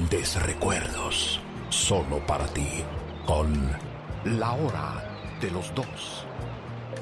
grandes recuerdos, solo para ti, con La Hora de los Dos.